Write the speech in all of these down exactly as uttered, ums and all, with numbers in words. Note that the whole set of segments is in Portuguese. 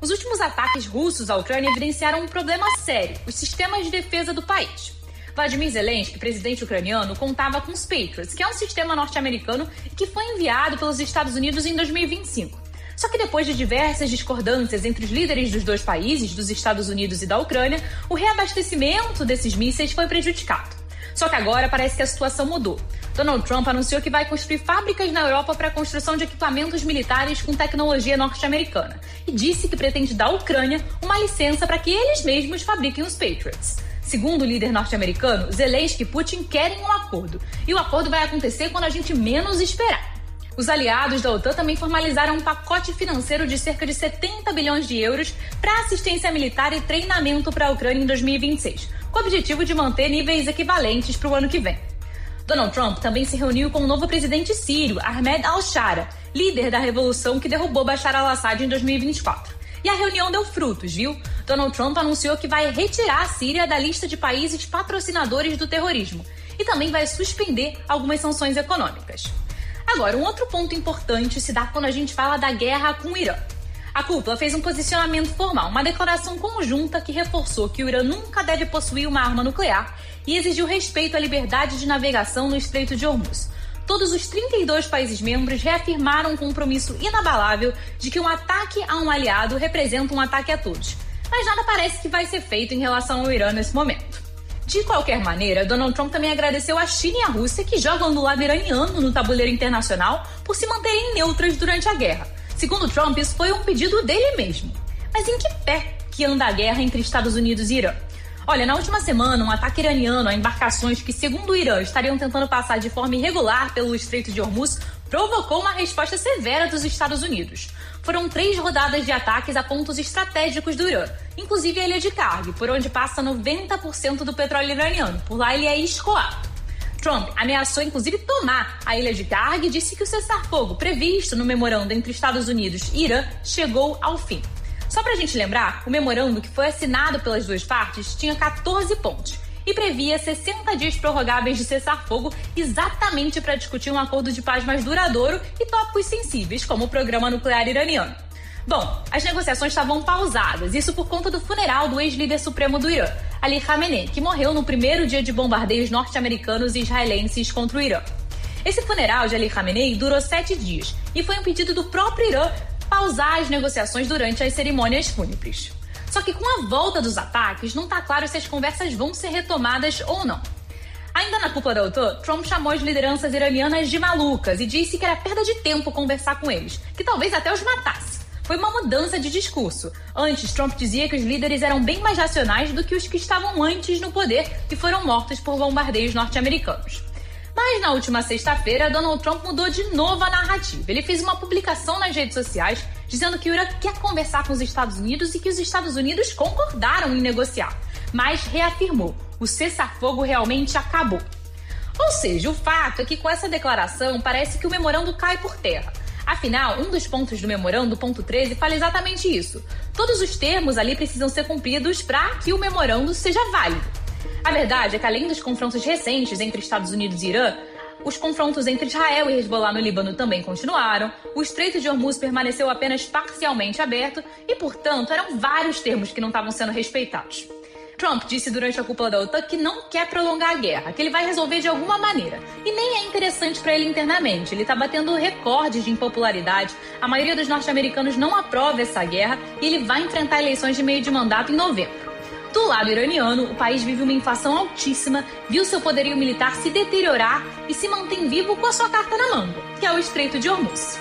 Os últimos ataques russos à Ucrânia evidenciaram um problema sério: os sistemas de defesa do país. Vladimir Zelensky, presidente ucraniano, contava com os Patriots, que é um sistema norte-americano que foi enviado pelos Estados Unidos em dois mil e vinte e cinco. Só que depois de diversas discordâncias entre os líderes dos dois países, dos Estados Unidos e da Ucrânia, o reabastecimento desses mísseis foi prejudicado. Só que agora parece que a situação mudou. Donald Trump anunciou que vai construir fábricas na Europa para a construção de equipamentos militares com tecnologia norte-americana e disse que pretende dar à Ucrânia uma licença para que eles mesmos fabriquem os Patriots. Segundo o líder norte-americano, Zelensky e Putin querem um acordo, e o acordo vai acontecer quando a gente menos esperar. Os aliados da OTAN também formalizaram um pacote financeiro de cerca de setenta bilhões de euros para assistência militar e treinamento para a Ucrânia em dois mil e vinte e seis, com o objetivo de manter níveis equivalentes para o ano que vem. Donald Trump também se reuniu com o novo presidente sírio, Ahmed al-Shara, líder da revolução que derrubou Bashar al-Assad em dois mil e vinte e quatro. E a reunião deu frutos, viu? Donald Trump anunciou que vai retirar a Síria da lista de países patrocinadores do terrorismo e também vai suspender algumas sanções econômicas. Agora, um outro ponto importante se dá quando a gente fala da guerra com o Irã. A cúpula fez um posicionamento formal, uma declaração conjunta que reforçou que o Irã nunca deve possuir uma arma nuclear e exigiu respeito à liberdade de navegação no Estreito de Hormuz. Todos os trinta e dois países membros reafirmaram um compromisso inabalável de que um ataque a um aliado representa um ataque a todos. Mas nada parece que vai ser feito em relação ao Irã nesse momento. De qualquer maneira, Donald Trump também agradeceu a China e a Rússia, que jogam do lado iraniano no tabuleiro internacional, por se manterem neutras durante a guerra. Segundo Trump, isso foi um pedido dele mesmo. Mas em que pé que anda a guerra entre Estados Unidos e Irã? Olha, na última semana, um ataque iraniano a embarcações que, segundo o Irã, estariam tentando passar de forma irregular pelo Estreito de Hormuz provocou uma resposta severa dos Estados Unidos. Foram três rodadas de ataques a pontos estratégicos do Irã, inclusive a ilha de Karg, por onde passa noventa por cento do petróleo iraniano. Por lá ele é escoado. Trump ameaçou inclusive tomar a ilha de Karg e disse que o cessar-fogo previsto no memorando entre Estados Unidos e Irã chegou ao fim. Só pra gente lembrar, o memorando que foi assinado pelas duas partes tinha quatorze pontos e previa sessenta dias prorrogáveis de cessar-fogo exatamente para discutir um acordo de paz mais duradouro e tópicos sensíveis, como o programa nuclear iraniano. Bom, as negociações estavam pausadas, isso por conta do funeral do ex-líder supremo do Irã, Ali Khamenei, que morreu no primeiro dia de bombardeios norte-americanos e israelenses contra o Irã. Esse funeral de Ali Khamenei durou sete dias e foi um pedido do próprio Irã pausar as negociações durante as cerimônias fúnebres. Só que com a volta dos ataques, não está claro se as conversas vão ser retomadas ou não. Ainda na cúpula da OTAN, Trump chamou as lideranças iranianas de malucas e disse que era perda de tempo conversar com eles, que talvez até os matasse. Foi uma mudança de discurso. Antes, Trump dizia que os líderes eram bem mais racionais do que os que estavam antes no poder e foram mortos por bombardeios norte-americanos. Mas na última sexta-feira, Donald Trump mudou de novo a narrativa. Ele fez uma publicação nas redes sociais dizendo que o Irã quer conversar com os Estados Unidos e que os Estados Unidos concordaram em negociar, mas reafirmou: o cessar-fogo realmente acabou. Ou seja, o fato é que com essa declaração parece que o memorando cai por terra. Afinal, um dos pontos do memorando, ponto treze, fala exatamente isso. Todos os termos ali precisam ser cumpridos para que o memorando seja válido. A verdade é que, além dos confrontos recentes entre Estados Unidos e Irã, os confrontos entre Israel e Hezbollah no Líbano também continuaram, o Estreito de Hormuz permaneceu apenas parcialmente aberto e, portanto, eram vários termos que não estavam sendo respeitados. Trump disse durante a cúpula da OTAN que não quer prolongar a guerra, que ele vai resolver de alguma maneira. E nem é interessante para ele internamente, ele está batendo recordes de impopularidade, a maioria dos norte-americanos não aprova essa guerra e ele vai enfrentar eleições de meio de mandato em novembro. Do lado iraniano, o país vive uma inflação altíssima, viu seu poderio militar se deteriorar e se mantém vivo com a sua carta na manga, que é o Estreito de Hormuz.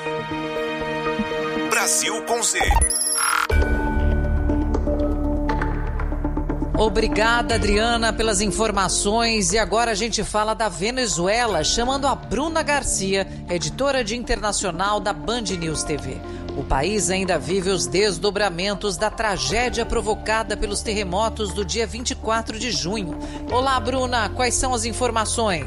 Brasil com Z. Obrigada, Adriana, pelas informações. E agora a gente fala da Venezuela, chamando a Bruna Garcia, editora de internacional da Band News T V. O país ainda vive os desdobramentos da tragédia provocada pelos terremotos do dia vinte e quatro de junho. Olá, Bruna, quais são as informações?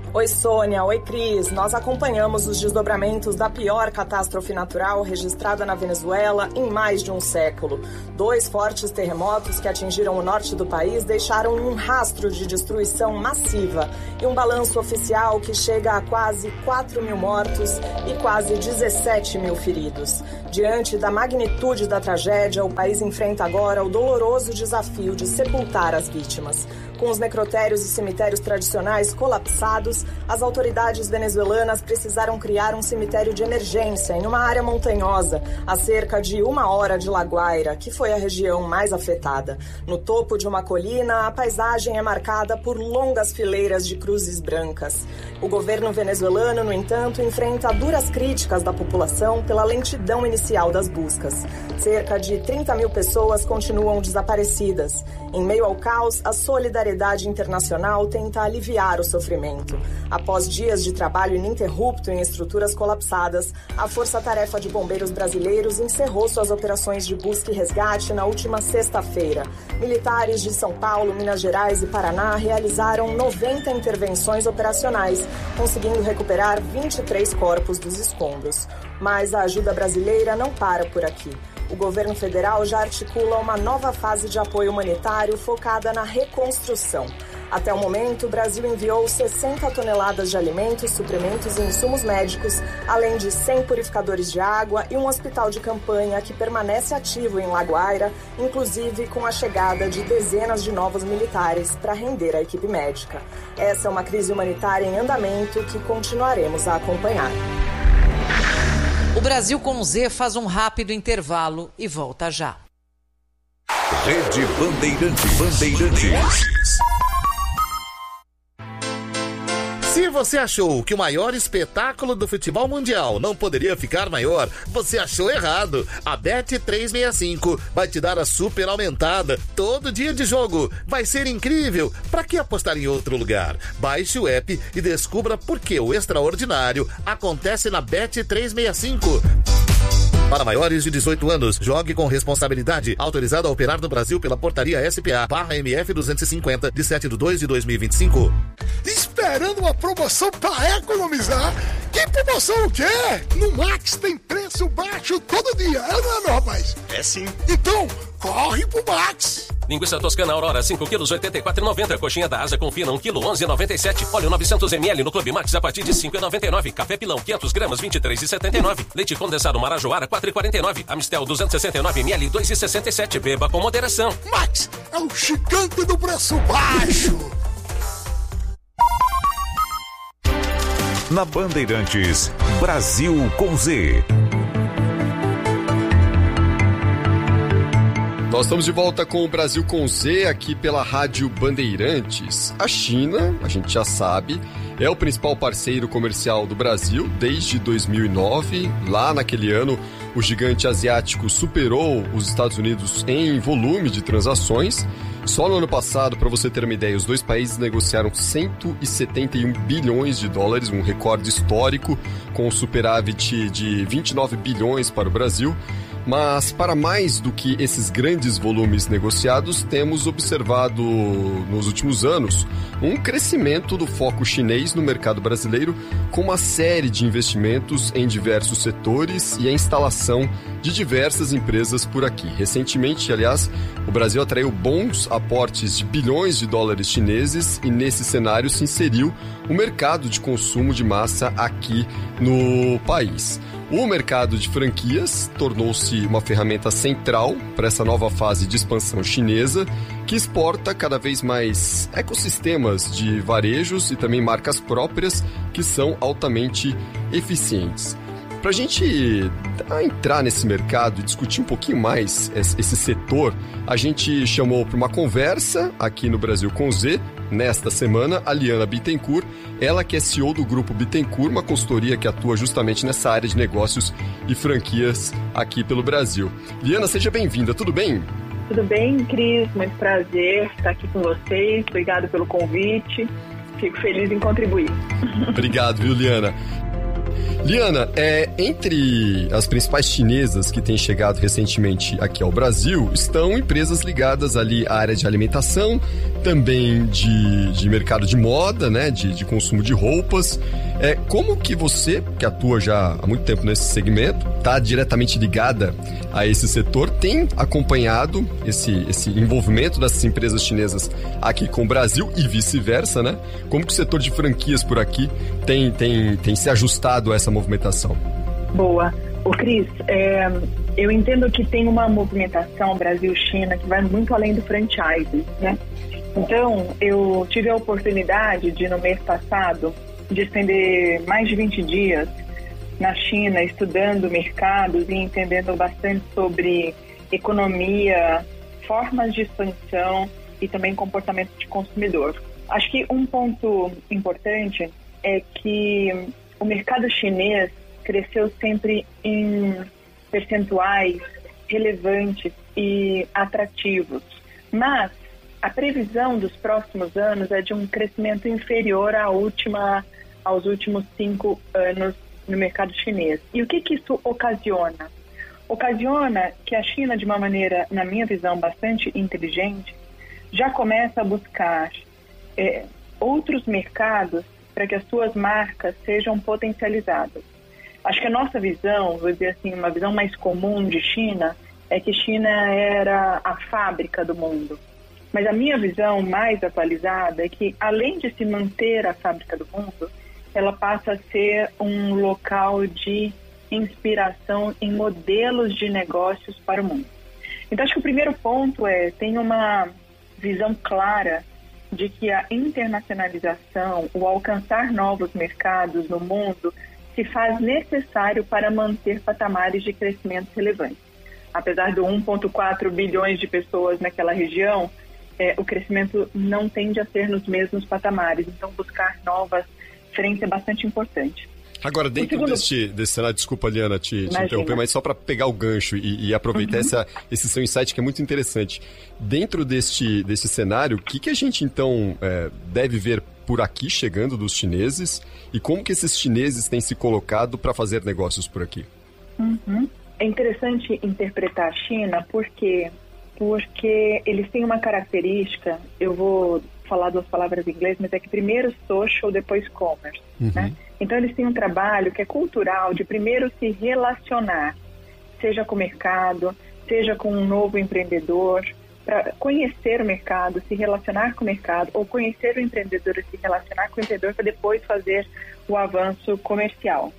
Oi, Sônia. Oi, Cris. Nós acompanhamos os desdobramentos da pior catástrofe natural registrada na Venezuela em mais de um século. Dois fortes terremotos que atingiram o norte do país deixaram um rastro de destruição massiva e um balanço oficial que chega a quase quatro mil mortos e quase dezessete mil feridos. Diante da magnitude da tragédia, o país enfrenta agora o doloroso desafio de sepultar as vítimas. Com os necrotérios e cemitérios tradicionais colapsados, as autoridades venezuelanas precisaram criar um cemitério de emergência em uma área montanhosa, a cerca de uma hora de La Guaira, que foi a região mais afetada. No topo de uma colina, a paisagem é marcada por longas fileiras de cruzes brancas. O governo venezuelano, no entanto, enfrenta duras críticas da população pela lentidão inicial das buscas. Cerca de trinta mil pessoas continuam desaparecidas. Em meio ao caos, a solidariedade internacional tenta aliviar o sofrimento. Após dias de trabalho ininterrupto em estruturas colapsadas, a Força-Tarefa de Bombeiros Brasileiros encerrou suas operações de busca e resgate na última sexta-feira. Militares de São Paulo, Minas Gerais e Paraná realizaram noventa intervenções operacionais, conseguindo recuperar vinte e três corpos dos escombros. Mas a ajuda brasileira não para por aqui. O governo federal já articula uma nova fase de apoio humanitário focada na reconstrução. Até o momento, o Brasil enviou sessenta toneladas de alimentos, suprimentos e insumos médicos, além de cem purificadores de água e um hospital de campanha que permanece ativo em La Guaira, inclusive com a chegada de dezenas de novos militares para render a equipe médica. Essa é uma crise humanitária em andamento que continuaremos a acompanhar. O Brasil com Z faz um rápido intervalo e volta já. Rede Bandeirantes. Bandeirantes. Se você achou que o maior espetáculo do futebol mundial não poderia ficar maior, você achou errado. A Bet trezentos e sessenta e cinco vai te dar a super aumentada todo dia de jogo. Vai ser incrível. Pra que apostar em outro lugar? Baixe o app e descubra por que o extraordinário acontece na Bet trezentos e sessenta e cinco. Para maiores de dezoito anos, jogue com responsabilidade. Autorizado a operar no Brasil pela portaria S P A barra M F duzentos e cinquenta, de sete de dois de dois mil e vinte e cinco. Esperando uma promoção para economizar? Que promoção o quê? No Max tem preço baixo todo dia, é não é, meu rapaz? É sim. Então, corre pro Max. Linguiça toscana Aurora, cinco quilos, oitenta e quatro reais e noventa centavos. Coxinha da Asa Confina, um quilo, onze reais e noventa e sete centavos. Óleo novecentos mililitros no Clube Max a partir de cinco reais e noventa e nove centavos. Café Pilão, quinhentos gramas, vinte e três reais e setenta e nove centavos. Leite condensado Marajoara, quatro reais e quarenta e nove centavos. Amistel, duzentos e sessenta e nove mililitros, dois reais e sessenta e sete centavos. Beba com moderação. Max é o gigante do preço baixo. Na Bandeirantes, Brasil com Z. Nós estamos de volta com o Brasil com Z aqui pela Rádio Bandeirantes. A China, a gente já sabe, é o principal parceiro comercial do Brasil desde dois mil e nove. Lá naquele ano, o gigante asiático superou os Estados Unidos em volume de transações. Só no ano passado, para você ter uma ideia, os dois países negociaram cento e setenta e um bilhões de dólares, um recorde histórico, com um superávit de vinte e nove bilhões para o Brasil. Mas, para mais do que esses grandes volumes negociados, temos observado nos últimos anos um crescimento do foco chinês no mercado brasileiro, com uma série de investimentos em diversos setores e a instalação de diversas empresas por aqui. Recentemente, aliás, o Brasil atraiu bons aportes de bilhões de dólares chineses e, nesse cenário, se inseriu o mercado de consumo de massa aqui no país. O mercado de franquias tornou-se uma ferramenta central para essa nova fase de expansão chinesa, que exporta cada vez mais ecossistemas de varejos e também marcas próprias que são altamente eficientes. Para a gente entrar nesse mercado e discutir um pouquinho mais esse setor, a gente chamou para uma conversa aqui no Brasil com Z, nesta semana, a Liana Bittencourt, ela que é C E O do Grupo Bittencourt, uma consultoria que atua justamente nessa área de negócios e franquias aqui pelo Brasil. Liana, seja bem-vinda, tudo bem? Tudo bem, Cris? Muito prazer estar aqui com vocês, obrigado pelo convite, fico feliz em contribuir. Obrigado, viu, Liana? Liana, é, entre as principais chinesas que têm chegado recentemente aqui ao Brasil, estão empresas ligadas ali à área de alimentação, também de, de mercado de moda, né, de, de consumo de roupas. É, como que você, que atua já há muito tempo nesse segmento, está diretamente ligada a esse setor, tem acompanhado esse, esse envolvimento dessas empresas chinesas aqui com o Brasil e vice-versa, né? Como que o setor de franquias por aqui tem, tem, tem se ajustado a essa movimentação? Boa. Ô Cris, é, eu entendo que tem uma movimentação Brasil-China que vai muito além do franchise, né? Então, eu tive a oportunidade de, no mês passado, de estender mais de vinte dias na China, estudando mercados e entendendo bastante sobre economia, formas de expansão e também comportamento de consumidor. Acho que um ponto importante é que o mercado chinês cresceu sempre em percentuais relevantes e atrativos, mas a previsão dos próximos anos é de um crescimento inferior à última, aos últimos cinco anos no mercado chinês. E o que que isso ocasiona? Ocasiona que a China, de uma maneira, na minha visão, bastante inteligente, já começa a buscar é, outros mercados para que as suas marcas sejam potencializadas. Acho que a nossa visão, vou dizer assim, uma visão mais comum de China, é que China era a fábrica do mundo. Mas a minha visão mais atualizada é que, além de se manter a fábrica do mundo, ela passa a ser um local de inspiração em modelos de negócios para o mundo. Então, acho que o primeiro ponto é, tem uma visão clara de que a internacionalização, o alcançar novos mercados no mundo, se faz necessário para manter patamares de crescimento relevantes. Apesar de um vírgula quatro bilhões de pessoas naquela região, é, o crescimento não tende a ser nos mesmos patamares. Então, buscar novas frentes é bastante importante. Agora, dentro segundo... deste, desse cenário, desculpa, Liana, te, te interromper, mas só para pegar o gancho e, e aproveitar uhum. essa, esse seu insight que é muito interessante. Dentro deste, deste cenário, o que, que a gente, então, é, deve ver por aqui chegando dos chineses e como que esses chineses têm se colocado para fazer negócios por aqui? Uhum. É interessante interpretar a China porque, porque eles têm uma característica, eu vou falar duas palavras em inglês, mas é que primeiro social, depois commerce, uhum. né? Então eles têm um trabalho que é cultural, de primeiro se relacionar, seja com o mercado, seja com um novo empreendedor, para conhecer o mercado, se relacionar com o mercado, ou conhecer o empreendedor e se relacionar com o empreendedor para depois fazer o avanço comercial.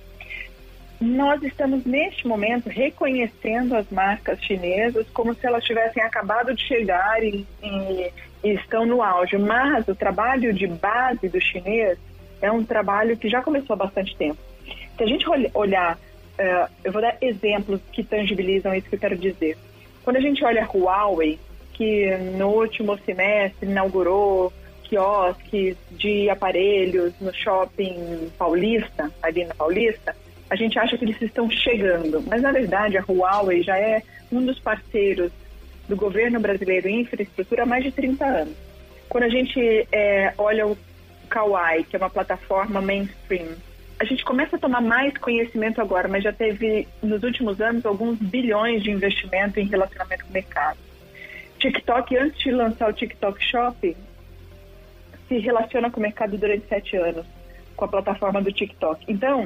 Nós estamos, neste momento, reconhecendo as marcas chinesas como se elas tivessem acabado de chegar e, e, e estão no auge. Mas o trabalho de base do chinês é um trabalho que já começou há bastante tempo. Se a gente olhar, uh, eu vou dar exemplos que tangibilizam isso que eu quero dizer. Quando a gente olha a Huawei, que no último semestre inaugurou quiosques de aparelhos no shopping Paulista, ali na Paulista, a gente acha que eles estão chegando, mas na verdade a Huawei já é um dos parceiros do governo brasileiro em infraestrutura há mais de trinta anos. Quando a gente é, olha o Kawai, que é uma plataforma mainstream, a gente começa a tomar mais conhecimento agora, mas já teve nos últimos anos alguns bilhões de investimento em relacionamento com o mercado. TikTok, antes de lançar o TikTok Shop, se relaciona com o mercado durante sete anos, com a plataforma do TikTok. Então,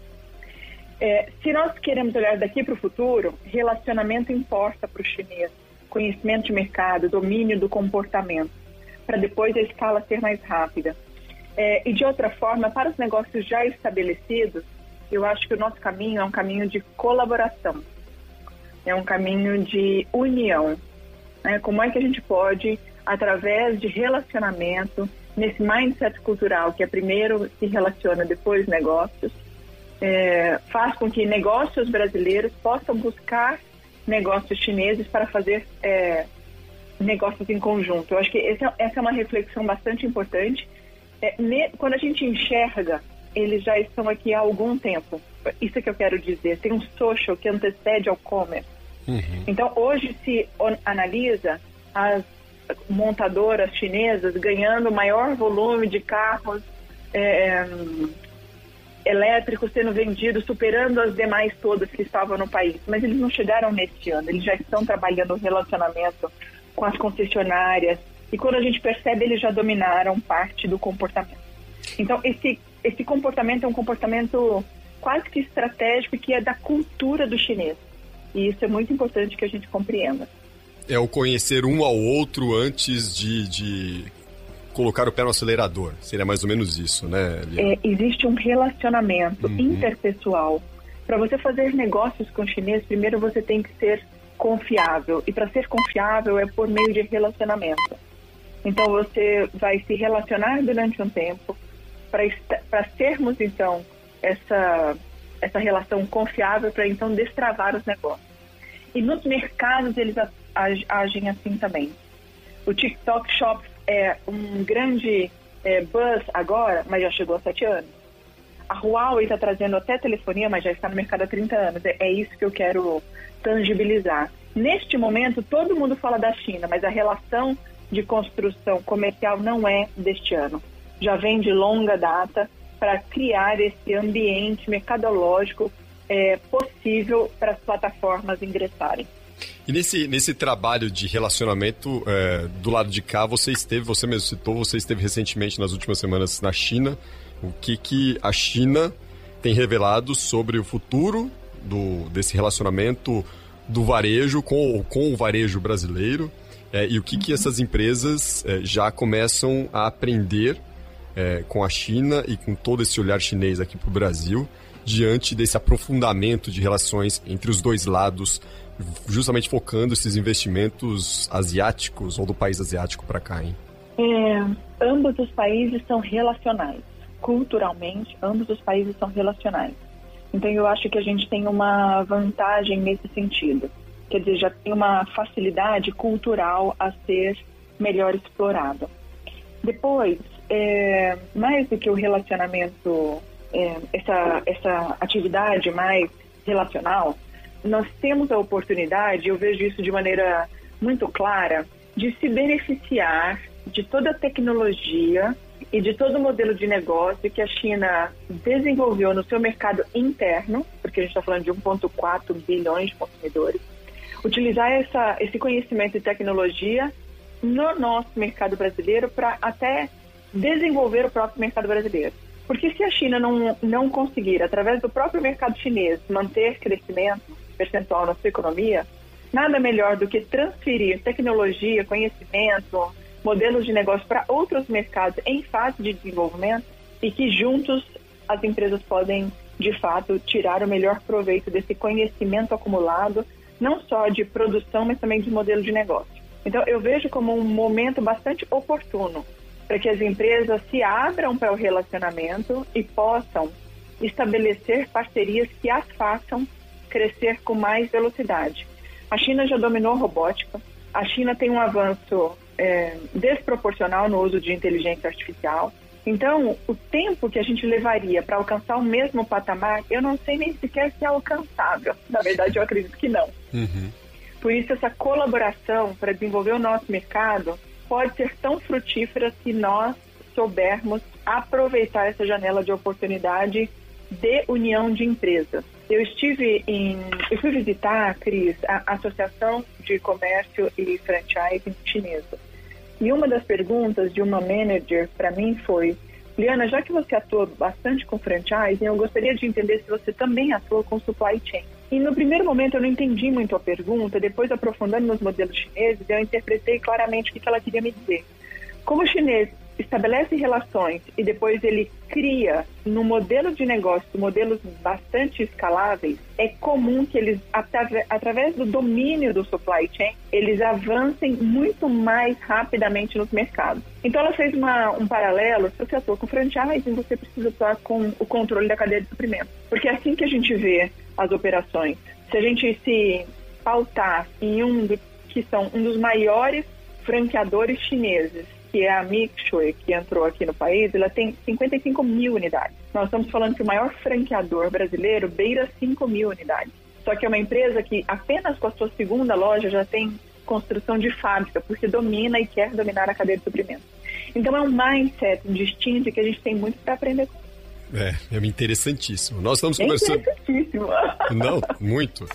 É, se nós queremos olhar daqui para o futuro, relacionamento importa para o chinês, conhecimento de mercado, domínio do comportamento, para depois a escala ser mais rápida. É, e de outra forma, para os negócios já estabelecidos, eu acho que o nosso caminho é um caminho de colaboração, é um caminho de união. Né? Como é que a gente pode, através de relacionamento, nesse mindset cultural, que é primeiro se relaciona, depois negócios, É, faz com que negócios brasileiros possam buscar negócios chineses para fazer é, negócios em conjunto. Eu acho que esse, essa é uma reflexão bastante importante. É, ne, quando a gente enxerga, eles já estão aqui há algum tempo. Isso é que eu quero dizer. Tem um social que antecede ao commerce. Uhum. Então, hoje se analisa as montadoras chinesas ganhando maior volume de carros é, elétricos sendo vendidos, superando as demais todas que estavam no país. Mas eles não chegaram neste ano, eles já estão trabalhando o relacionamento com as concessionárias, e quando a gente percebe, eles já dominaram parte do comportamento. Então, esse, esse comportamento é um comportamento quase que estratégico, que é da cultura do chinês. E isso é muito importante que a gente compreenda. É o conhecer um ao outro antes de, de colocar o pé no acelerador. Seria mais ou menos isso, né, é, existe um relacionamento uhum. interpessoal. Para você fazer negócios com o chinês, primeiro você tem que ser confiável. E para ser confiável é por meio de relacionamento. Então você vai se relacionar durante um tempo para termos, então, essa, essa relação confiável para, então, destravar os negócios. E nos mercados eles agem assim também. O TikTok Shop é um grande é, buzz agora, mas já chegou há sete anos. A Huawei está trazendo até telefonia, mas já está no mercado há trinta anos. É, é isso que eu quero tangibilizar. Neste momento, todo mundo fala da China, mas a relação de construção comercial não é deste ano. Já vem de longa data para criar esse ambiente mercadológico é, possível para as plataformas ingressarem. E nesse, nesse trabalho de relacionamento, é, do lado de cá, você esteve, você mesmo citou, você esteve recentemente nas últimas semanas na China. O que, que a China tem revelado sobre o futuro do, desse relacionamento do varejo com, com o varejo brasileiro? É, e o que, que essas empresas é, já começam a aprender é, com a China e com todo esse olhar chinês aqui para o Brasil, diante desse aprofundamento de relações entre os dois lados, justamente focando esses investimentos asiáticos ou do país asiático para cá, hein? É, ambos os países são relacionais. Culturalmente, ambos os países são relacionais. Então, eu acho que a gente tem uma vantagem nesse sentido. Quer dizer, já tem uma facilidade cultural a ser melhor explorada. Depois, é, mais do que o relacionamento, é, essa, essa atividade mais relacional, nós temos a oportunidade, eu vejo isso de maneira muito clara, de se beneficiar de toda a tecnologia e de todo o modelo de negócio que a China desenvolveu no seu mercado interno, porque a gente está falando de um vírgula quatro bilhões de consumidores, utilizar essa, esse conhecimento e tecnologia no nosso mercado brasileiro para até desenvolver o próprio mercado brasileiro. Porque se a China não, não conseguir, através do próprio mercado chinês, manter crescimento percentual na sua economia, nada melhor do que transferir tecnologia, conhecimento, modelos de negócio para outros mercados em fase de desenvolvimento e que juntos as empresas podem, de fato, tirar o melhor proveito desse conhecimento acumulado, não só de produção, mas também de modelo de negócio. Então, eu vejo como um momento bastante oportuno para que as empresas se abram para o relacionamento e possam estabelecer parcerias que as façam crescer com mais velocidade. A China já dominou a robótica, a China tem um avanço é, desproporcional no uso de inteligência artificial. Então, o tempo que a gente levaria para alcançar o mesmo patamar, eu não sei nem sequer se é alcançável. Na verdade, eu acredito que não. Uhum. Por isso, essa colaboração para desenvolver o nosso mercado pode ser tão frutífera se nós soubermos aproveitar essa janela de oportunidade de união de empresas. Eu estive em... Eu fui visitar, Cris, a Associação de Comércio e Franchising Chinesa. E uma das perguntas de uma manager para mim foi: Liana, já que você atua bastante com franchising, eu gostaria de entender se você também atua com supply chain. E no primeiro momento eu não entendi muito a pergunta, depois aprofundando nos modelos chineses, eu interpretei claramente o que ela queria me dizer. Como o chinês estabelece relações e depois ele cria no modelo de negócio modelos bastante escaláveis, é comum que eles, através do domínio do supply chain, eles avancem muito mais rapidamente nos mercados. Então ela fez uma, um paralelo: se você atua com franchising, você precisa atuar com o controle da cadeia de suprimentos, porque é assim que a gente vê as operações. Se a gente se pautar em um do, que são um dos maiores franqueadores chineses, que é a Mixue, que entrou aqui no país, ela tem cinquenta e cinco mil unidades. Nós estamos falando que o maior franqueador brasileiro beira cinco mil unidades. Só que é uma empresa que apenas com a sua segunda loja já tem construção de fábrica, porque domina e quer dominar a cadeia de suprimentos. Então é um mindset distinto que a gente tem muito para aprender com. É, é interessantíssimo. Nós estamos conversando... É interessantíssimo. Não, muito.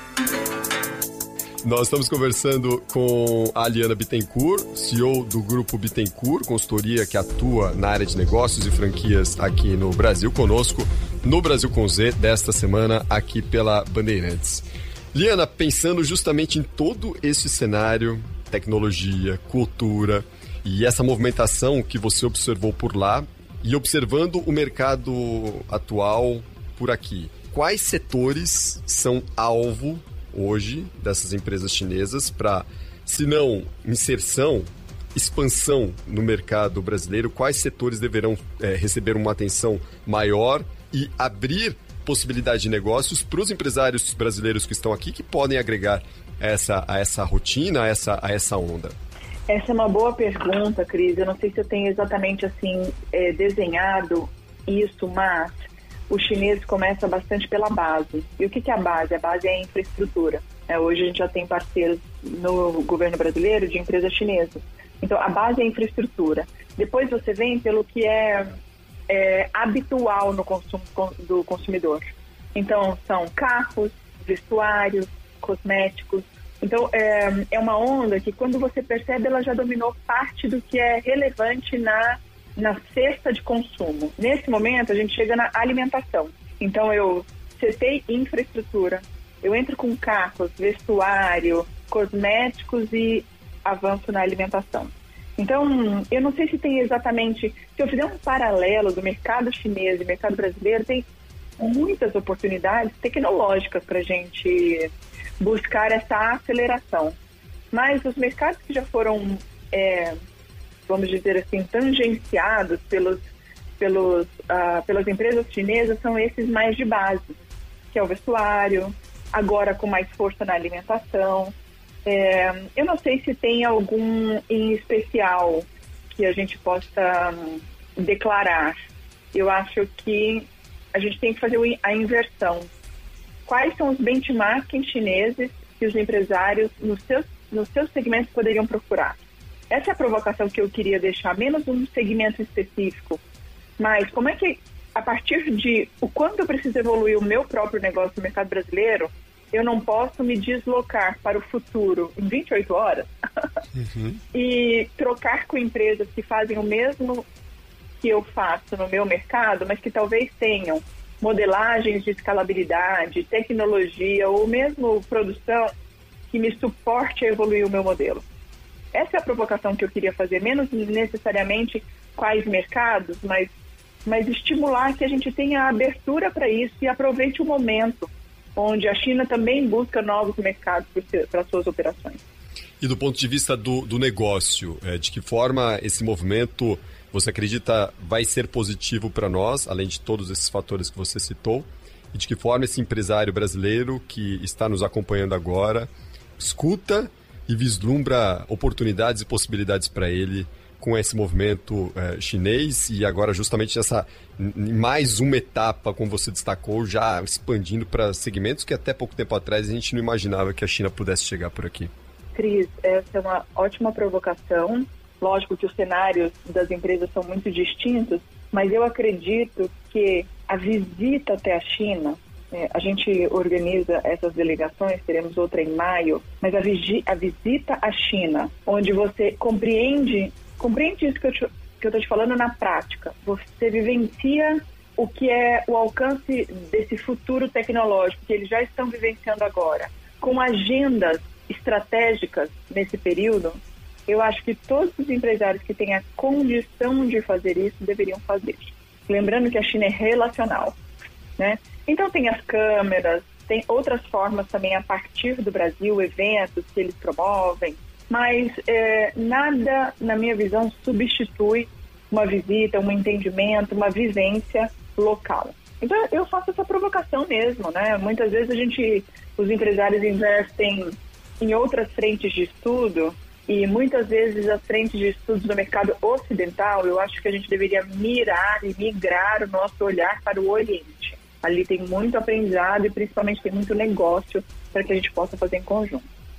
Nós estamos conversando com a Liana Bittencourt, C E O do Grupo Bittencourt, consultoria que atua na área de negócios e franquias aqui no Brasil, conosco no Brasil com Z, desta semana aqui pela Bandeirantes. Liana, pensando justamente em todo esse cenário, tecnologia, cultura e essa movimentação que você observou por lá e observando o mercado atual por aqui, quais setores são alvo hoje dessas empresas chinesas para, se não inserção, expansão no mercado brasileiro? Quais setores deverão é, receber uma atenção maior e abrir possibilidade de negócios para os empresários brasileiros que estão aqui, que podem agregar essa, a essa rotina, a essa, a essa onda? Essa é uma boa pergunta, Cris. Eu não sei se eu tenho exatamente assim é, desenhado isso, mas o chinês começa bastante pela base. E o que, que é a base? A base é a infraestrutura. É, hoje a gente já tem parceiros no governo brasileiro de empresas chinesas. Então, a base é a infraestrutura. Depois você vem pelo que é, é habitual no consumo do consumidor. Então, são carros, vestuários, cosméticos. Então, é, é uma onda que, quando você percebe, ela já dominou parte do que é relevante na na cesta de consumo. Nesse momento, a gente chega na alimentação. Então, eu setei infraestrutura, eu entro com carros, vestuário, cosméticos e avanço na alimentação. Então, eu não sei se tem exatamente... Se eu fizer um paralelo do mercado chinês e mercado brasileiro, tem muitas oportunidades tecnológicas para a gente buscar essa aceleração. Mas os mercados que já foram... É, vamos dizer assim, tangenciados pelos, pelos, uh, pelas empresas chinesas são esses mais de base, que é o vestuário, agora com mais força na alimentação. É, eu não sei se tem algum em especial que a gente possa um, declarar. Eu acho que a gente tem que fazer a inversão. Quais são os benchmarks chineses que os empresários nos seus, nos seus segmentos poderiam procurar? Essa é a provocação que eu queria deixar, menos um segmento específico, mas como é que, a partir de o quanto eu preciso evoluir o meu próprio negócio no mercado brasileiro, eu não posso me deslocar para o futuro em vinte e oito horas uhum. e trocar com empresas que fazem o mesmo que eu faço no meu mercado, mas que talvez tenham modelagens de escalabilidade, tecnologia ou mesmo produção que me suporte a evoluir o meu modelo. Essa é a provocação que eu queria fazer, menos necessariamente quais mercados, mas, mas estimular que a gente tenha abertura para isso e aproveite o momento onde a China também busca novos mercados para suas operações. E do ponto de vista do, do negócio, é, de que forma esse movimento, você acredita, vai ser positivo para nós, além de todos esses fatores que você citou? E de que forma esse empresário brasileiro que está nos acompanhando agora escuta e vislumbra oportunidades e possibilidades para ele com esse movimento é, chinês e agora justamente essa mais uma etapa, como você destacou, já expandindo para segmentos que até pouco tempo atrás a gente não imaginava que a China pudesse chegar por aqui. Cris, essa é uma ótima provocação. Lógico que os cenários das empresas são muito distintos, mas eu acredito que a visita até a China... É, a gente organiza essas delegações, teremos outra em maio, mas a, vigi- a visita à China, onde você compreende, compreende isso que eu, te, que eu tô te falando na prática, você vivencia o que é o alcance desse futuro tecnológico que eles já estão vivenciando agora, com agendas estratégicas nesse período. Eu acho que todos os empresários que têm a condição de fazer isso deveriam fazer. Lembrando que a China é relacional, né? Então tem as câmeras, tem outras formas também a partir do Brasil, eventos que eles promovem, mas é, nada, na minha visão, substitui uma visita, um entendimento, uma vivência local. Então eu faço essa provocação mesmo, né? Muitas vezes a gente, os empresários investem em outras frentes de estudo e muitas vezes as frentes de estudos do mercado ocidental, eu acho que a gente deveria mirar e migrar o nosso olhar para o Oriente. Ali tem muito aprendizado e principalmente tem muito negócio para que a gente possa fazer em conjunto.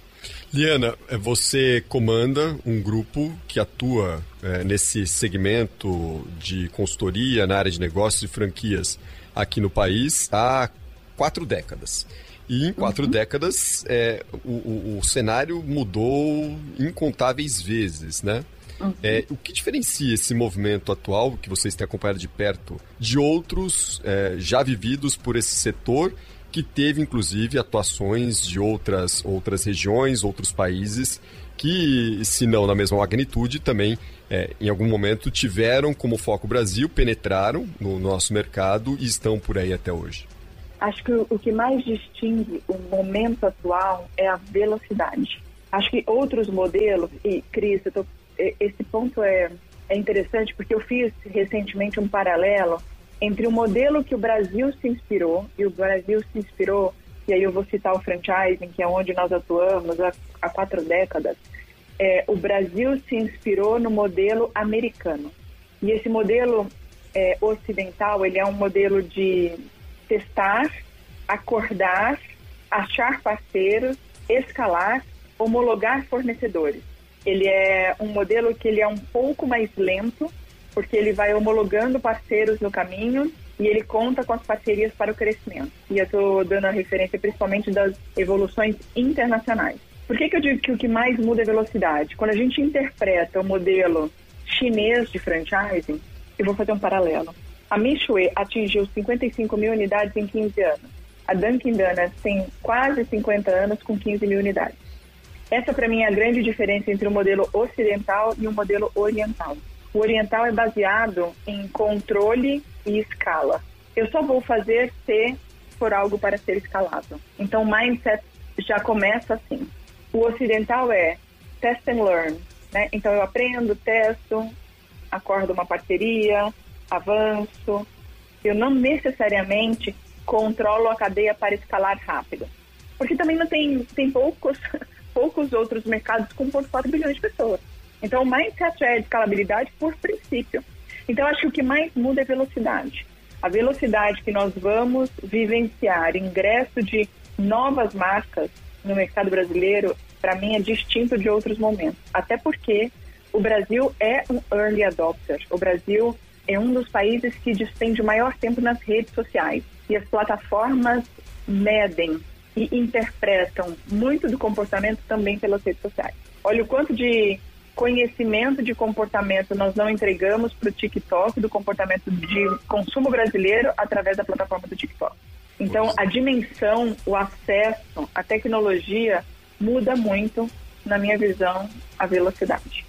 Liana, você comanda um grupo que atua é, nesse segmento de consultoria na área de negócios e franquias aqui no país há quatro décadas. E em quatro uhum. décadas é, o, o, o cenário mudou incontáveis vezes, né? Uhum. É, o que diferencia esse movimento atual, que vocês têm acompanhado de perto, de outros é, já vividos por esse setor, que teve, inclusive, atuações de outras, outras regiões, outros países, que, se não na mesma magnitude, também, é, em algum momento, tiveram como foco o Brasil, penetraram no nosso mercado e estão por aí até hoje? Acho que o que mais distingue o momento atual é a velocidade. Acho que outros modelos, e Cris, eu tô, esse ponto é, é interessante porque eu fiz recentemente um paralelo entre o modelo que o Brasil se inspirou, e o Brasil se inspirou, e aí eu vou citar o franchising, que é onde nós atuamos há, há quatro décadas, é, o Brasil se inspirou no modelo americano. E esse modelo é, ocidental, ele é um modelo de testar, acordar, achar parceiros, escalar, homologar fornecedores. Ele é um modelo que ele é um pouco mais lento, porque ele vai homologando parceiros no caminho e ele conta com as parcerias para o crescimento. E eu estou dando a referência principalmente das evoluções internacionais. Por que que eu digo que o que mais muda é velocidade? Quando a gente interpreta o modelo chinês de franchising, eu vou fazer um paralelo. A Michelin atingiu cinquenta e cinco mil unidades em quinze anos. A Dunkin' Donuts tem quase cinquenta anos com quinze mil unidades. Essa, para mim, é a grande diferença entre o modelo ocidental e o modelo oriental. O oriental é baseado em controle e escala. Eu só vou fazer se for algo para ser escalável. Então, o mindset já começa assim. O ocidental é test and learn, né? Então, eu aprendo, testo, acordo uma parceria, avanço. Eu não necessariamente controlo a cadeia para escalar rápido. Porque também não tem, tem poucos, poucos outros mercados com um quatro bilhões de pessoas. Então, o mindset é escalabilidade por princípio. Então, acho que o que mais muda é velocidade. A velocidade que nós vamos vivenciar, ingresso de novas marcas no mercado brasileiro, para mim, é distinto de outros momentos. Até porque o Brasil é um early adopter. O Brasil é um dos países que despende o maior tempo nas redes sociais. E as plataformas medem e interpretam muito do comportamento também pelas redes sociais. Olha o quanto de conhecimento de comportamento nós não entregamos para o TikTok, do comportamento de consumo brasileiro através da plataforma do TikTok. Então, a dimensão, o acesso, a tecnologia muda muito, na minha visão, a velocidade.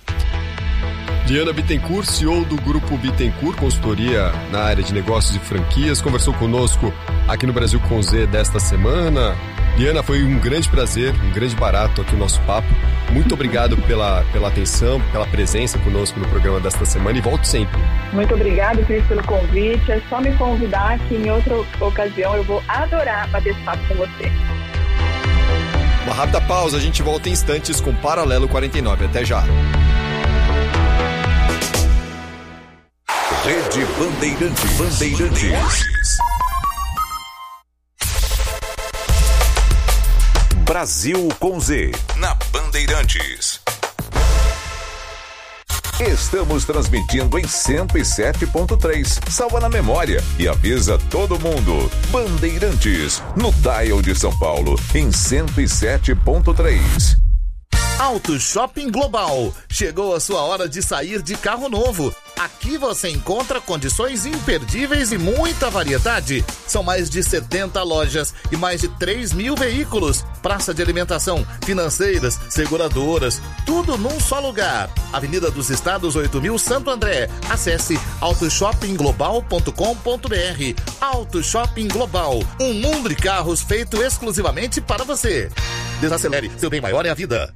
Liana Bittencourt, C E O do Grupo Bittencourt, consultoria na área de negócios e franquias, conversou conosco aqui no Brasil com Z desta semana. Liana, foi um grande prazer, um grande barato aqui o nosso papo. Muito obrigado pela, pela atenção, pela presença conosco no programa desta semana e volte sempre. Muito obrigado, Cris, pelo convite. É só me convidar que em outra ocasião eu vou adorar bater esse papo com você. Uma rápida pausa, a gente volta em instantes com Paralelo quarenta e nove. Até já. Rede Bandeirantes. Bandeirantes. Brasil com Z, na Bandeirantes. Estamos transmitindo em cento e sete ponto três. Salva na memória e avisa todo mundo. Bandeirantes, no dial de São Paulo, em cento e sete ponto três. Auto Shopping Global. Chegou a sua hora de sair de carro novo. Aqui você encontra condições imperdíveis e muita variedade. São mais de setenta lojas e mais de três mil veículos. Praça de alimentação, financeiras, seguradoras, tudo num só lugar. Avenida dos Estados, oito mil, Santo André. Acesse auto shopping global ponto com ponto b r. Auto Shopping Global, um mundo de carros feito exclusivamente para você. Desacelere, seu bem maior é a vida.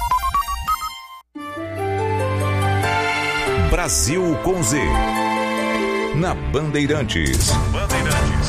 Brasil com Z, na Bandeirantes. Bandeirantes.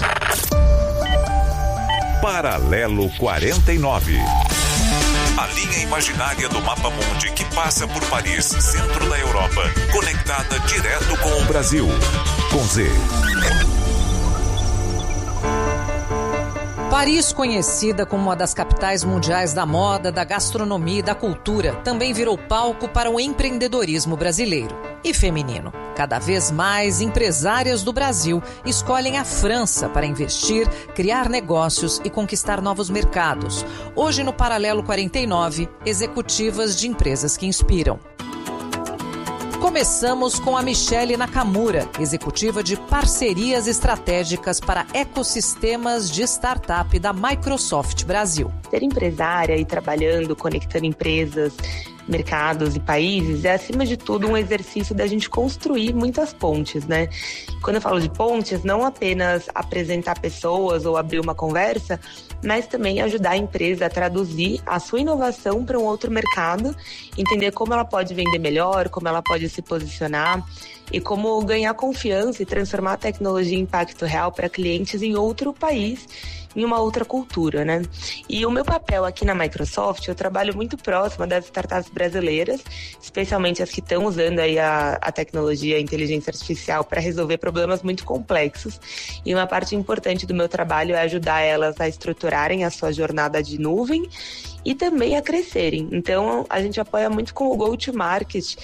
Paralelo quarenta e nove. A linha imaginária do mapa mundi que passa por Paris, centro da Europa, conectada direto com o Brasil. Com Z. Paris, conhecida como uma das capitais mundiais da moda, da gastronomia e da cultura, também virou palco para o empreendedorismo brasileiro e feminino. Cada vez mais empresárias do Brasil escolhem a França para investir, criar negócios e conquistar novos mercados. Hoje, no Paralelo quarenta e nove, executivas de empresas que inspiram. Começamos com a Michele Nakamura, executiva de parcerias estratégicas para ecossistemas de startup da Microsoft Brasil. Ser empresária e trabalhando, conectando empresas, mercados e países é, acima de tudo, um exercício da gente construir muitas pontes, né? Quando eu falo de pontes, não apenas apresentar pessoas ou abrir uma conversa, mas também ajudar a empresa a traduzir a sua inovação para um outro mercado, entender como ela pode vender melhor, como ela pode se posicionar e como ganhar confiança e transformar a tecnologia em impacto real para clientes em outro país, em uma outra cultura, né? E o meu papel aqui na Microsoft, eu trabalho muito próximo das startups brasileiras, especialmente as que estão usando aí a, a tecnologia, a inteligência artificial para resolver problemas muito complexos. E uma parte importante do meu trabalho é ajudar elas a estruturarem a sua jornada de nuvem e também a crescerem. Então, a gente apoia muito com o go-to-market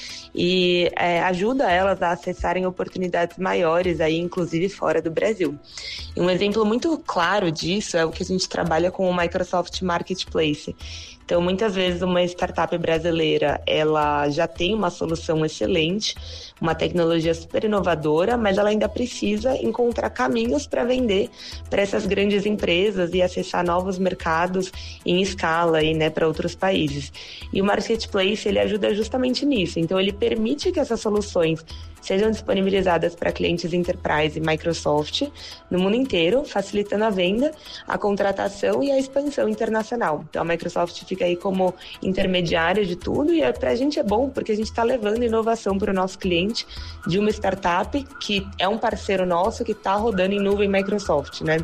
e é, ajuda elas a acessarem oportunidades maiores, aí, inclusive fora do Brasil. E um exemplo muito claro disso é o que a gente trabalha com o Microsoft Marketplace. Então, muitas vezes, uma startup brasileira, ela já tem uma solução excelente, uma tecnologia super inovadora, mas ela ainda precisa encontrar caminhos para vender para essas grandes empresas e acessar novos mercados em escala e, né, para outros países. E o Marketplace, ele ajuda justamente nisso. Então, ele permite que essas soluções sejam disponibilizadas para clientes Enterprise e Microsoft no mundo inteiro, facilitando a venda, a contratação e a expansão internacional. Então, a Microsoft fica aí como intermediária de tudo e para a gente é bom porque a gente está levando inovação para o nosso cliente de uma startup que é um parceiro nosso que está rodando em nuvem Microsoft, né?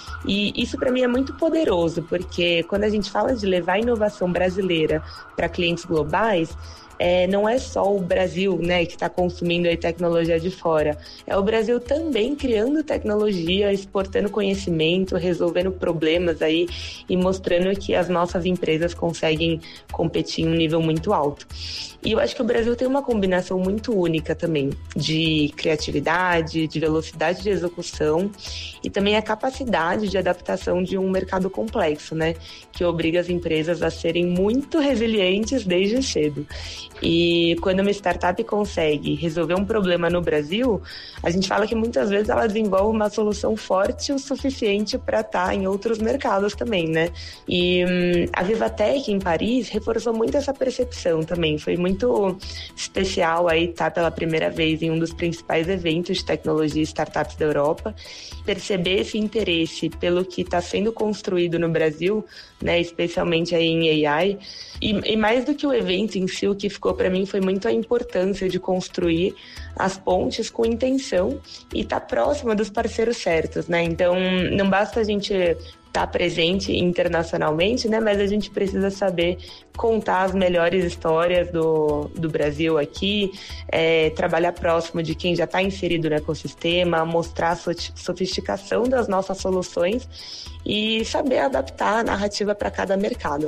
E isso para mim é muito poderoso, porque quando a gente fala de levar inovação brasileira para clientes globais, É, não é só o Brasil, né, que está consumindo aí tecnologia de fora. É o Brasil também criando tecnologia, exportando conhecimento, resolvendo problemas aí e mostrando que as nossas empresas conseguem competir em um nível muito alto. E eu acho que o Brasil tem uma combinação muito única também de criatividade, de velocidade de execução e também a capacidade de adaptação de um mercado complexo, né, que obriga as empresas a serem muito resilientes desde cedo. E quando uma startup consegue resolver um problema no Brasil, a gente fala que muitas vezes ela desenvolve uma solução forte o suficiente para estar em outros mercados também, né? E hum, a Vivatech em Paris reforçou muito essa percepção também. Foi muito especial aí estar pela primeira vez em um dos principais eventos de tecnologia e startups da Europa, perceber esse interesse pelo que está sendo construído no Brasil, né, especialmente aí em A I. E, e mais do que o evento em si, o que ficou para mim foi muito a importância de construir as pontes com intenção e estar tá próxima dos parceiros certos, né? Então, não basta a gente estar presente internacionalmente, né? Mas a gente precisa saber contar as melhores histórias do, do Brasil aqui, é, trabalhar próximo de quem já está inserido no ecossistema, mostrar a sofisticação das nossas soluções e saber adaptar a narrativa para cada mercado.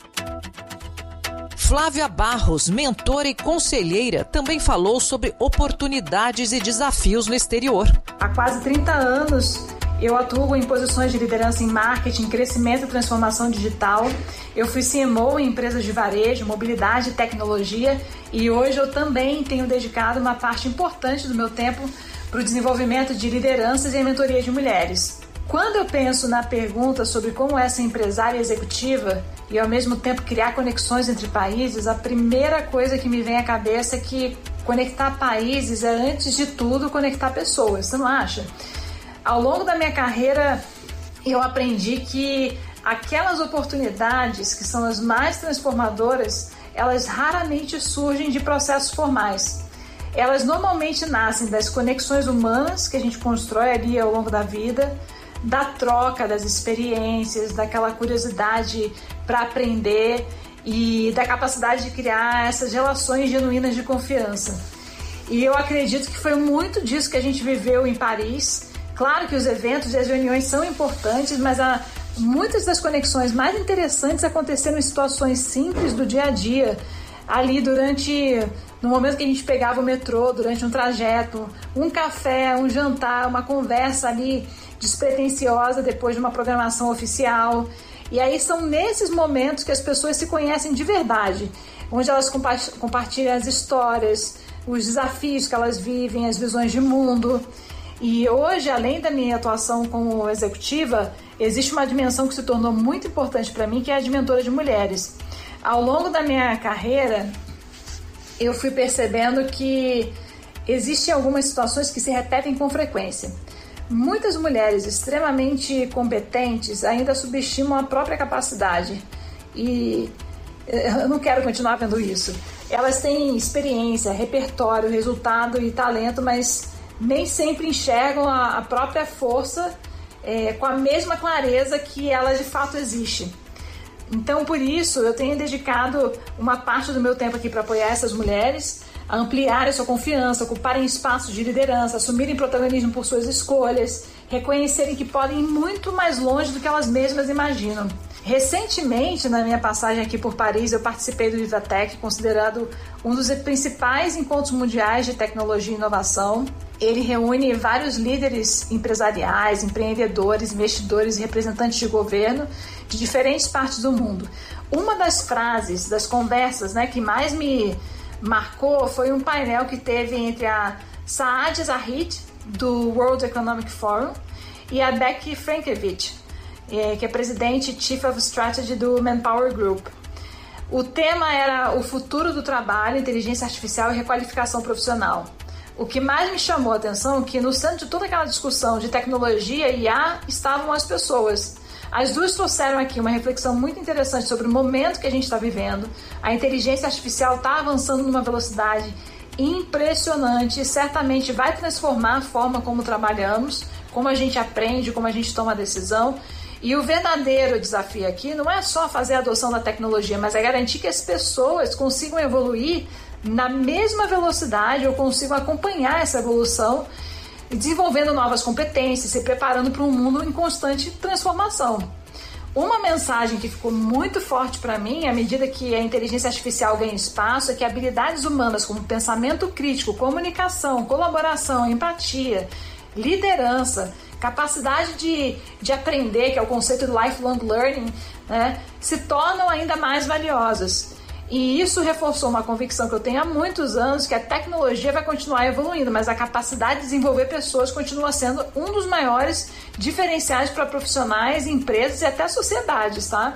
Flávia Barros, mentora e conselheira, também falou sobre oportunidades e desafios no exterior. Há quase trinta anos eu atuo em posições de liderança em marketing, crescimento e transformação digital. Eu fui C M O em empresas de varejo, mobilidade e tecnologia e hoje eu também tenho dedicado uma parte importante do meu tempo para o desenvolvimento de lideranças e a mentoria de mulheres. Quando eu penso na pergunta sobre como é ser empresária executiva e ao mesmo tempo criar conexões entre países, a primeira coisa que me vem à cabeça é que conectar países é, antes de tudo, conectar pessoas, você não acha? Ao longo da minha carreira, eu aprendi que aquelas oportunidades que são as mais transformadoras, elas raramente surgem de processos formais. Elas normalmente nascem das conexões humanas que a gente constrói ali ao longo da vida, da troca das experiências, daquela curiosidade para aprender e da capacidade de criar essas relações genuínas de confiança. E eu acredito que foi muito disso que a gente viveu em Paris. Claro que os eventos e as reuniões são importantes, mas a, muitas das conexões mais interessantes aconteceram em situações simples do dia a dia, ali durante, no momento que a gente pegava o metrô, durante um trajeto, um café, um jantar, uma conversa ali despretensiosa depois de uma programação oficial. E aí são nesses momentos que as pessoas se conhecem de verdade, onde elas compa- compartilham as histórias, os desafios que elas vivem, as visões de mundo. E hoje, além da minha atuação como executiva, existe uma dimensão que se tornou muito importante para mim, que é a de mentora de mulheres. Ao longo da minha carreira, eu fui percebendo que existem algumas situações que se repetem com frequência. Muitas mulheres extremamente competentes ainda subestimam a própria capacidade e eu não quero continuar vendo isso. Elas têm experiência, repertório, resultado e talento, mas nem sempre enxergam a, a própria força é, com a mesma clareza que ela de fato existe. Então, por isso, eu tenho dedicado uma parte do meu tempo aqui para apoiar essas mulheres, a ampliarem sua confiança, ocuparem espaços de liderança, assumirem protagonismo por suas escolhas, reconhecerem que podem ir muito mais longe do que elas mesmas imaginam. Recentemente, na minha passagem aqui por Paris, eu participei do VivaTech, considerado um dos principais encontros mundiais de tecnologia e inovação. Ele reúne vários líderes empresariais, empreendedores, investidores e representantes de governo de diferentes partes do mundo. Uma das frases, das conversas, né, que mais me marcou foi um painel que teve entre a Saad Zahid, do World Economic Forum, e a Becky Frankiewicz, que é presidente e Chief of Strategy do Manpower Group. O tema era o futuro do trabalho, inteligência artificial e requalificação profissional. O que mais me chamou a atenção é que no centro de toda aquela discussão de tecnologia e I A estavam as pessoas. As duas trouxeram aqui uma reflexão muito interessante sobre o momento que a gente está vivendo. A inteligência artificial está avançando numa velocidade impressionante e certamente vai transformar a forma como trabalhamos, como a gente aprende, como a gente toma a decisão. E o verdadeiro desafio aqui não é só fazer a adoção da tecnologia, mas é garantir que as pessoas consigam evoluir na mesma velocidade ou consigam acompanhar essa evolução, desenvolvendo novas competências, se preparando para um mundo em constante transformação. Uma mensagem que ficou muito forte para mim, à medida que a inteligência artificial ganha espaço, é que habilidades humanas como pensamento crítico, comunicação, colaboração, empatia, liderança, capacidade de, de aprender, que é o conceito do lifelong learning, né, se tornam ainda mais valiosas. E isso reforçou uma convicção que eu tenho há muitos anos, que a tecnologia vai continuar evoluindo, mas a capacidade de desenvolver pessoas continua sendo um dos maiores diferenciais para profissionais, empresas e até sociedades, tá?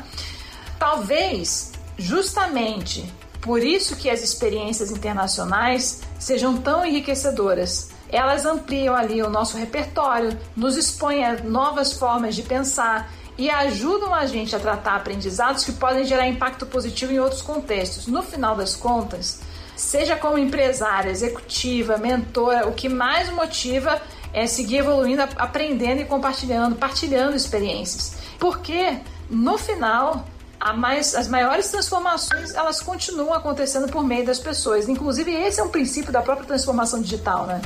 Talvez, justamente, por isso que as experiências internacionais sejam tão enriquecedoras. Elas ampliam ali o nosso repertório, nos expõem a novas formas de pensar e ajudam a gente a tratar aprendizados que podem gerar impacto positivo em outros contextos. No final das contas, seja como empresária, executiva, mentora, o que mais motiva é seguir evoluindo, aprendendo e compartilhando, partilhando experiências. Porque, no final, a mais, as maiores transformações, elas continuam acontecendo por meio das pessoas. Inclusive, esse é um princípio da própria transformação digital, né?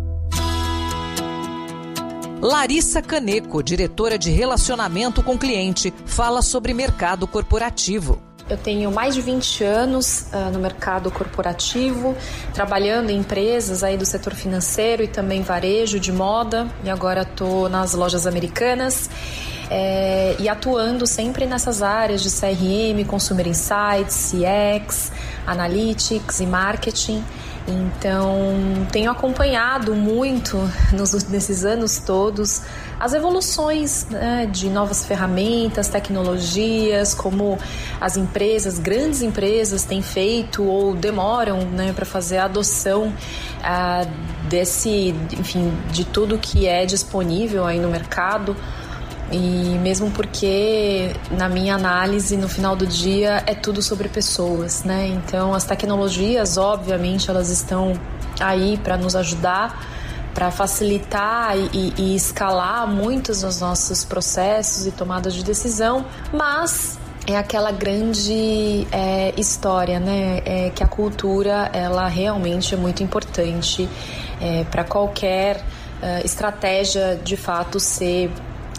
Larissa Caneco, diretora de relacionamento com cliente, fala sobre mercado corporativo. Eu tenho mais de vinte anos uh, no mercado corporativo, trabalhando em empresas aí do setor financeiro e também varejo de moda, e agora estou nas lojas americanas é, e atuando sempre nessas áreas de C R M, Consumer Insights, C X, Analytics e Marketing. Então, tenho acompanhado muito nos, nesses anos todos as evoluções, né, de novas ferramentas, tecnologias, como as empresas, grandes empresas têm feito ou demoram, né, para fazer a adoção ah, desse, enfim, de tudo que é disponível aí no mercado. E mesmo porque, na minha análise, no final do dia, é tudo sobre pessoas, né? Então, as tecnologias, obviamente, elas estão aí para nos ajudar, para facilitar e, e escalar muitos dos nossos processos e tomadas de decisão, mas é aquela grande é, história, né? É que a cultura, ela realmente é muito importante é, para qualquer é, estratégia, de fato, ser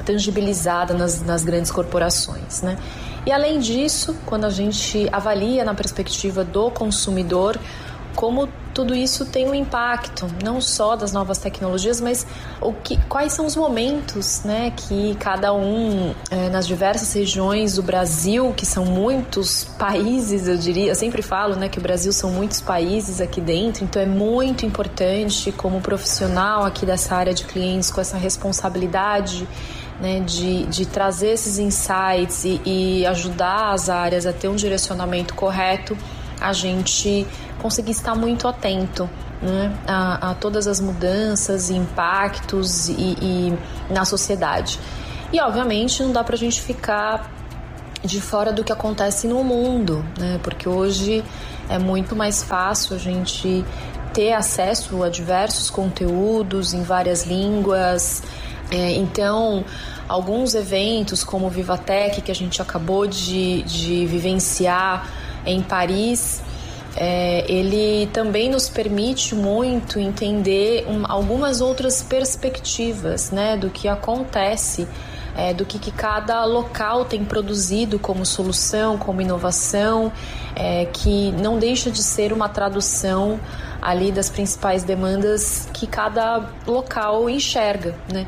tangibilizada nas, nas grandes corporações, né? E além disso, quando a gente avalia na perspectiva do consumidor, como tudo isso tem um impacto, não só das novas tecnologias, mas o que, quais são os momentos, né, que cada um, é, nas diversas regiões do Brasil, que são muitos países, eu diria, eu sempre falo, né, que o Brasil são muitos países aqui dentro, então é muito importante, como profissional aqui dessa área de clientes, com essa responsabilidade, né, de, de trazer esses insights e, e ajudar as áreas a ter um direcionamento correto, a gente conseguir estar muito atento, né, a, a todas as mudanças e impactos e, e na sociedade. E, obviamente, não dá para a gente ficar de fora do que acontece no mundo, né, porque hoje é muito mais fácil a gente ter acesso a diversos conteúdos em várias línguas. É, então, alguns eventos como o Vivatech, que a gente acabou de, de vivenciar em Paris, é, ele também nos permite muito entender um, algumas outras perspectivas, né, do que acontece, é, do que, que cada local tem produzido como solução, como inovação, é, que não deixa de ser uma tradução ali das principais demandas que cada local enxerga, né?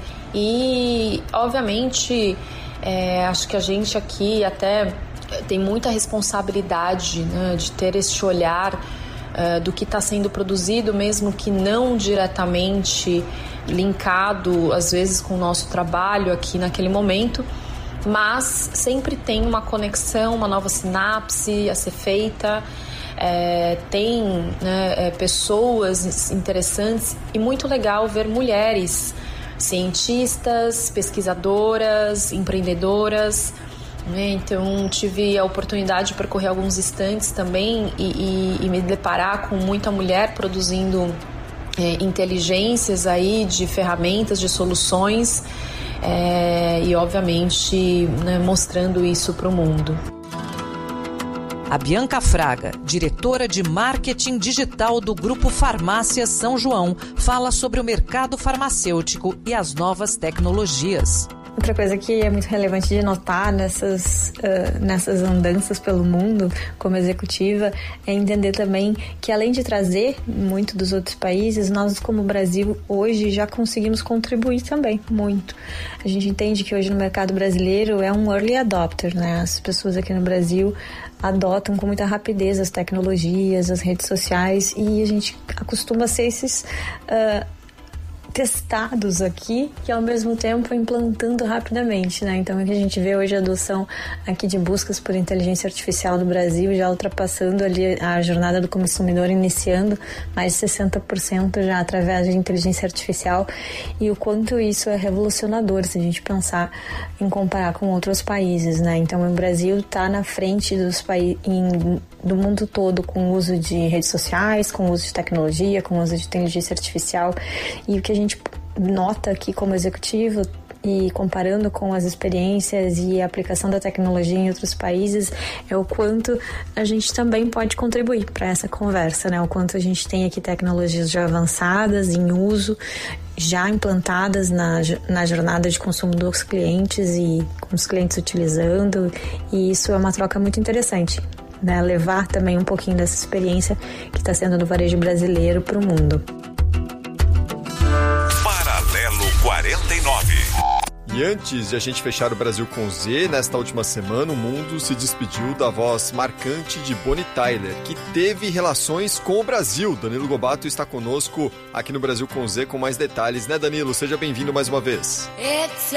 E, obviamente, é, acho que a gente aqui até tem muita responsabilidade, né, de ter este olhar uh, do que está sendo produzido, mesmo que não diretamente linkado, às vezes, com o nosso trabalho aqui naquele momento, mas sempre tem uma conexão, uma nova sinapse a ser feita, é, tem, né, é, pessoas interessantes e muito legal ver mulheres cientistas, pesquisadoras, empreendedoras. Então, tive a oportunidade de percorrer alguns estandes também e, e, e me deparar com muita mulher produzindo é, inteligências aí de ferramentas, de soluções é, e, obviamente, né, mostrando isso para o mundo. A Bianca Fraga, diretora de marketing digital do Grupo Farmácia São João, fala sobre o mercado farmacêutico e as novas tecnologias. Outra coisa que é muito relevante de notar nessas, uh, nessas andanças pelo mundo como executiva é entender também que, além de trazer muito dos outros países, nós como Brasil hoje já conseguimos contribuir também muito. A gente entende que hoje no mercado brasileiro é um early adopter, né? As pessoas aqui no Brasil adotam com muita rapidez as tecnologias, as redes sociais, e a gente acostuma ser esses Uh, testados aqui, que ao mesmo tempo implantando rapidamente, né? Então, o que a gente vê hoje a adoção aqui de buscas por inteligência artificial no Brasil, já ultrapassando ali a jornada do consumidor, iniciando mais de sessenta por cento já através de inteligência artificial, e o quanto isso é revolucionador se a gente pensar em comparar com outros países, né? Então, o Brasil está na frente dos países do mundo todo com o uso de redes sociais, com o uso de tecnologia, com o uso de inteligência artificial, e o que a gente nota aqui como executivo e comparando com as experiências e a aplicação da tecnologia em outros países é o quanto a gente também pode contribuir para essa conversa, né? O quanto a gente tem aqui tecnologias já avançadas, em uso, já implantadas na, na jornada de consumo dos clientes e com os clientes utilizando, e isso é uma troca muito interessante, né? Levar também um pouquinho dessa experiência que está sendo do varejo brasileiro para o mundo. Paralelo quarenta e nove. E antes de a gente fechar o Brasil com Z, nesta última semana o mundo se despediu da voz marcante de Bonnie Tyler, que teve relações com o Brasil. Danilo Gobato está conosco aqui no Brasil com Z com mais detalhes, né, Danilo? Seja bem-vindo mais uma vez.